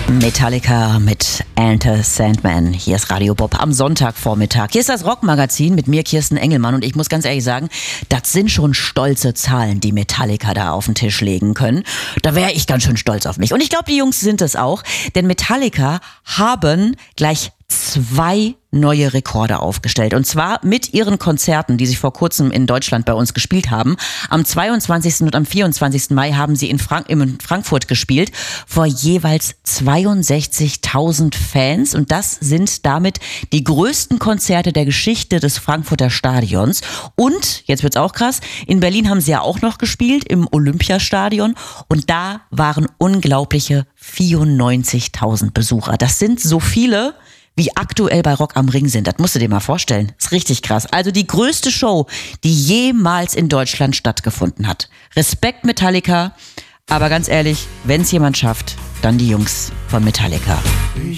Metallica mit Enter Sandman. Hier ist Radio Bob am Sonntagvormittag. Hier ist das Rockmagazin mit mir, Kirsten Engelmann. Und ich muss ganz ehrlich sagen, das sind schon stolze Zahlen, die Metallica da auf den Tisch legen können. Da wäre ich ganz schön stolz auf mich. Und ich glaube, die Jungs sind es auch. Denn Metallica haben gleich 2 neue Rekorde aufgestellt. Und zwar mit ihren Konzerten, die sie vor kurzem in Deutschland bei uns gespielt haben. Am 22. und am 24. Mai haben sie in Frankfurt gespielt, vor jeweils 62.000 Fans. Und das sind damit die größten Konzerte der Geschichte des Frankfurter Stadions. Und, jetzt wird's auch krass, in Berlin haben sie ja auch noch gespielt, im Olympiastadion. Und da waren unglaubliche 94.000 Besucher. Das sind so viele, wie aktuell bei Rock am Ring sind. Das musst du dir mal vorstellen. Ist richtig krass. Also die größte Show, die jemals in Deutschland stattgefunden hat. Respekt Metallica, aber ganz ehrlich, wenn es jemand schafft, dann die Jungs von Metallica.